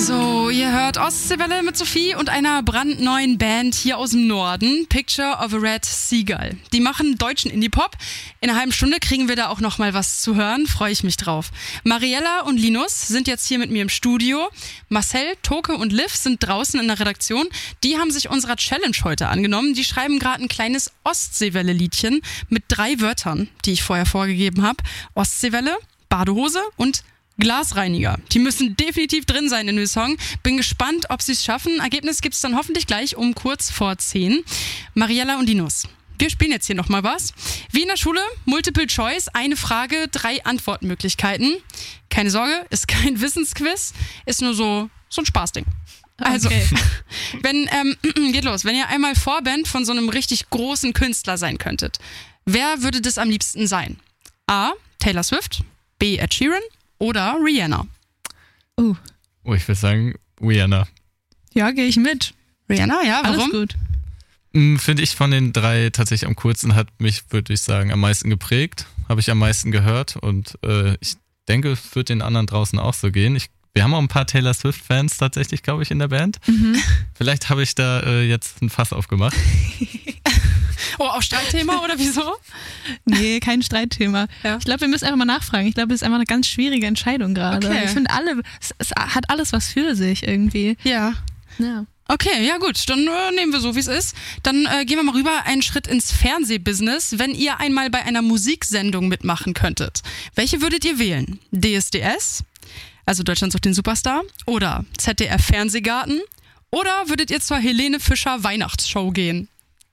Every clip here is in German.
So, ihr hört Ostseewelle mit Sophie und einer brandneuen Band hier aus dem Norden, Picture of a Red Seagull. Die machen deutschen Indie-Pop. In einer halben Stunde kriegen wir da auch noch mal was zu hören, freue ich mich drauf. Mariella und Linus sind jetzt hier mit mir im Studio. Marcel, Toke und Liv sind draußen in der Redaktion. Die haben sich unserer Challenge heute angenommen. Die schreiben gerade ein kleines Ostseewelle-Liedchen mit 3 Wörtern, die ich vorher vorgegeben habe. Ostseewelle, Badehose und Glasreiniger. Die müssen definitiv drin sein in dem Song. Bin gespannt, ob sie es schaffen. Ergebnis gibt es dann hoffentlich gleich um kurz vor 10. Mariella und Linus, wir spielen jetzt hier nochmal was. Wie in der Schule, Multiple Choice, eine Frage, 3 Antwortmöglichkeiten. Keine Sorge, ist kein Wissensquiz, ist nur so ein Spaßding. Also, okay. Geht los. Wenn ihr einmal Vorband von so einem richtig großen Künstler sein könntet, wer würde das am liebsten sein? A. Taylor Swift, B. Ed Sheeran oder Rihanna? Oh, ich würde sagen Rihanna. Ja, gehe ich mit. Rihanna, ja, warum? Alles gut. Finde ich von den 3 tatsächlich am coolsten, hat mich, würde ich sagen, am meisten geprägt. Habe ich am meisten gehört und ich denke, es wird den anderen draußen auch so gehen. Wir haben auch ein paar Taylor Swift-Fans tatsächlich, glaube ich, in der Band. Mhm. Vielleicht habe ich da jetzt ein Fass aufgemacht. Oh, auch Streitthema oder wieso? Nee, kein Streitthema. Ja. Ich glaube, wir müssen einfach mal nachfragen. Ich glaube, es ist einfach eine ganz schwierige Entscheidung gerade. Okay. Ich finde es hat alles was für sich irgendwie. Ja. Ja. Okay, ja gut, dann nehmen wir so, wie es ist. Dann gehen wir mal rüber einen Schritt ins Fernsehbusiness. Wenn ihr einmal bei einer Musiksendung mitmachen könntet, welche würdet ihr wählen? DSDS, also Deutschland sucht den Superstar, oder ZDF Fernsehgarten, oder würdet ihr zur Helene Fischer Weihnachtsshow gehen?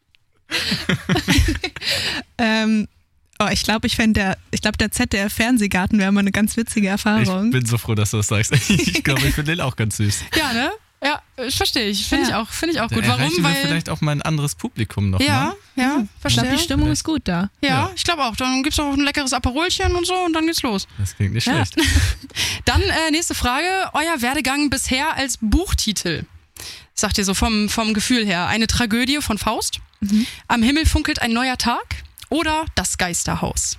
Ich glaube, der ZDF Fernsehgarten wäre mal eine ganz witzige Erfahrung. Ich bin so froh, dass du das sagst. Ich glaube, ich finde den auch ganz süß. Ja, ne? Ja, verstehe ich. Finde ich auch gut. Da Warum? erreichen wir Weil vielleicht auch mal ein anderes Publikum noch. ja, Ich verstehe. glaube, die Stimmung ist gut da. Ja, ich glaube auch. Dann gibt's auch ein leckeres Aperolchen und so und dann geht's los. Das klingt nicht Ja. schlecht. Dann nächste Frage. Euer Werdegang bisher als Buchtitel. Sagt ihr so vom Gefühl her. Eine Tragödie von Faust? Mhm. Am Himmel funkelt ein neuer Tag? Oder das Geisterhaus?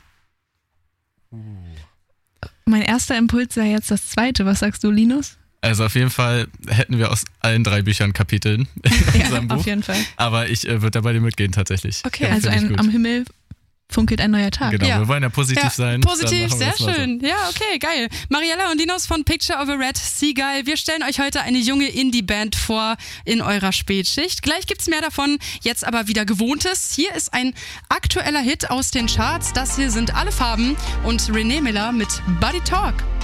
Mein erster Impuls wäre jetzt das zweite. Was sagst du, Linus? Also auf jeden Fall hätten wir aus allen 3 Büchern Kapiteln in unserem Buch. Auf jeden Fall. Aber ich würde da bei dir mitgehen tatsächlich. Okay. Ja, Also find ich gut. am Himmel funkelt ein neuer Tag. Genau, Ja. wir wollen ja positiv sein. Positiv, Dann machen wir sehr das mal so. schön. Ja, okay, geil. Mariella und Linus von Picture of a Red Seagull. Wir stellen euch heute eine junge Indie-Band vor in eurer Spätschicht. Gleich gibt's mehr davon, jetzt aber wieder Gewohntes. Hier ist ein aktueller Hit aus den Charts. Das hier sind Alle Farben und René Miller mit Buddy Talk.